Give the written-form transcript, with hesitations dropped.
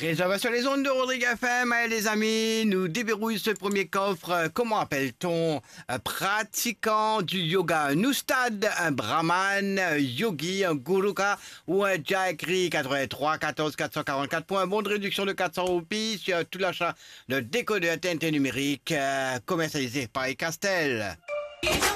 Réservation les ondes de Rodrigue FM, allez les amis, nous déverrouillons ce premier coffre. Comment appelle-t-on un pratiquant du yoga, un oustad, un brahman, un yogi, un guruka ou un jaikri? 83 14 444 points, bon de réduction de 400 roupies sur tout l'achat de décodeur TNT numérique commercialisé par Castel.